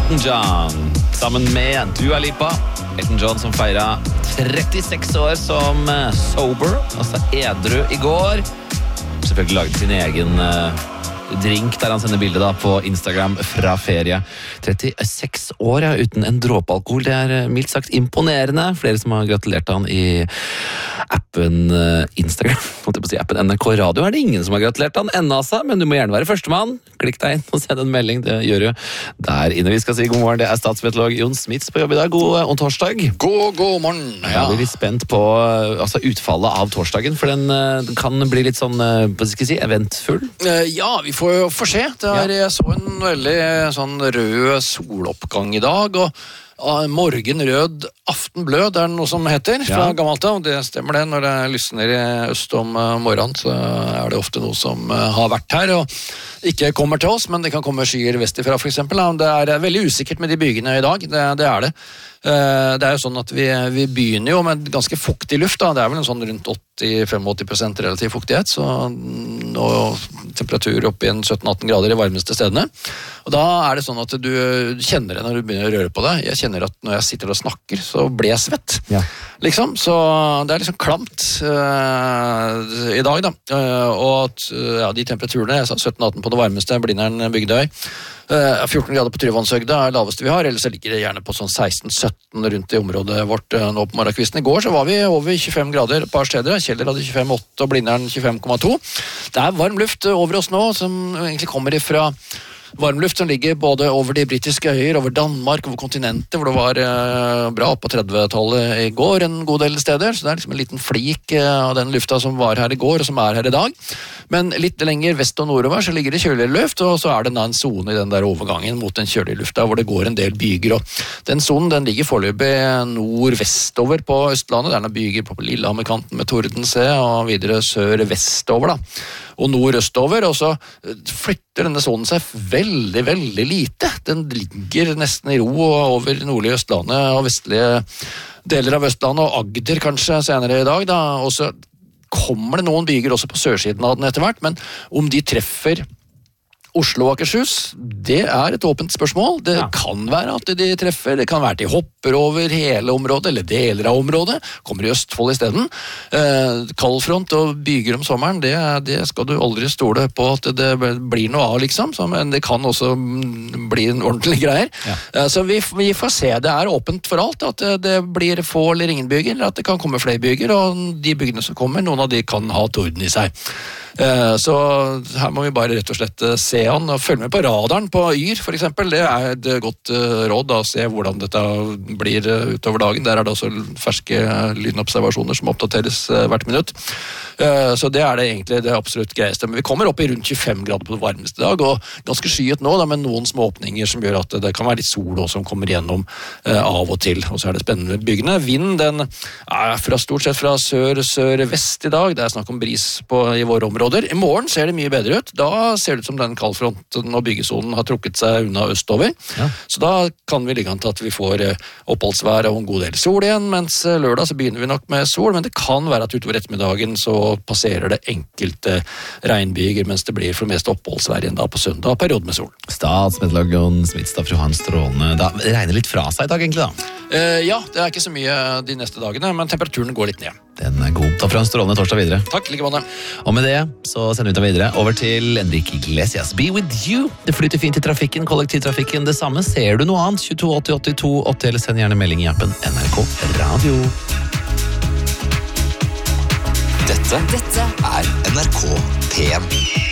Elton John, sammen med Dua Lipa. Elton John som feiret 36 år som sober, altså edru i går. Selvfølgelig laget sin egen drink der han sender bildet da på Instagram fra ferie. 36 år ja, uten en dråpe alkohol, det mildt sagt imponerende. Flere som har gratulert han i appen Instagram, måtte jeg på si appen NRK Radio, det ingen som har gratulert han enda altså, men du må gjerne være førstemann. Klikk deg inn og send en melding, det gjør du der inne. Vi skal si god morgen, det statsvetolog Jon Smits på jobb i dag. God torsdag. God morgen. Ja. Jeg blir litt spent på altså, utfallet av torsdagen, for den kan bli litt sånn, hva skal jeg si, eventfull. Ja, vi får se. Jeg så en veldig sånn rød soloppgang i dag, og morgenrød aftenblød er det noe som heter fra gammelt av, og det stemmer det. Når det lysner i øst om morgenen, så er det ofte noe som har vært her, og ikke kommer til oss, men det kan komme skyer vestifra for eksempel. Det er veldig usikkert med de bygene i dag, det er det. Det er jo sånn at vi begynner jo med ganske fuktig luft, da. Det er vel en sånn rundt 80-85% relativ fuktighet, så nå temperatur opp i 17-18 grader i varmeste stedene. Og da er det sånn at du kjenner det når du begynner å røre på deg. Jeg kjenner at når jeg sitter og snakker, så blir jeg svett. Ja. Liksom, så det er liksom klamt i dag da. Og de temperaturene, jeg sa 17-18 på det varmeste, Blindern Bygdøy, 14 grader på Tryvannshøgda er laveste vi har, ellers ligger det gjerne på sånn 16-17 rundt i området vårt nå på morgenkvisten. I går så var vi over 25 grader et par steder, Kjeller hadde 25,8 og Blindern 25,2. Det er varm luft over oss nå, som egentlig kommer ifra varmluft som ligger både over de britiske øyer, over Danmark, over kontinentet, hvor det var bra opp på 30-tallet i går en god del steder, så det er liksom en liten flik av den lufta som var her i går og som er her i dag. Men litt lenger vest og nordover så ligger det kjøligere luft, og så er det en zone i den der overgangen mot den kjølige lufta, hvor det går en del byger, og den zonen den ligger foreløpig nord-vestover på Østlandet, det er noen byger på Lillehammerkanten med Tordense, og videre sør-vestover da, og nord-østover, og så flytter denne zonen seg veldig, veldig lite. Den ligger nesten i ro over nordlige Østlandet og vestlige deler av Østlandet, og Agder kanskje senere i dag da, og så kommer det noen byger også på sørsiden av den etter hvert, men om de treffer Oslo og Akershus, det er et åpent spørsmål. Det kan være at de treffer, det kan være at de hopper over hele området, eller deler av området, kommer i Østfold i stedet. Kaldfront og byger om sommeren, det skal du aldri stole på at det blir noe av, liksom, men det kan også bli en ordentlig greier. Ja. Så vi får se, det er åpent for alt, at det blir få eller ingen byger, eller at det kan komme flere byger, og de bygene som kommer, noen av de kan ha torden i seg. Så her må vi bare rett og slett se an og følge med på radaren på Yr for eksempel. Det er et godt råd da, å se hvordan dette blir utover dagen. Der er det også ferske lynobservasjoner som oppdateres hvert minutt. Så det er det egentlig det absolutt greieste. Men vi kommer opp i rundt 25 grader på det varmeste dag, og ganske skyet nå da, med noen små åpninger som gjør at det kan være litt sol også, som kommer gjennom av og til. Og så er det spennende byggene. Vinden den er stort sett fra sør-vest i dag. Det er snakk om bris i våre områder. I morgen ser det mye bedre ut. Da ser det ut som den kaldfronten og byggesonen har trukket seg unna østover. Ja. Så da kan vi ligge an til at vi får oppholdsvær og en god del sol igjen, mens lørdag så begynner vi nok med sol, men det kan være at utover ettermiddagen så passerer det enkelte regnbyger, mens det blir for mest oppholdsvær igjen da på søndag, periode med sol. Statsmetolog Jon Smits da fra Hans Strålende. Da regner litt fra seg i dag egentlig da? Ja, det er ikke så mye de neste dagene, men temperaturen går litt ned. Den er god. Da fra Hans Strålende torsdag videre. Takk, like måte. Og med det så sender vi deg videre over til Enrique Iglesias. Be with you. Det flyter fint i trafikken, kollektivtrafikken. Det samme. Ser du noe annet? 22 80 82 80, eller send gjerne melding i appen NRK Radio. Dette er NRK PM.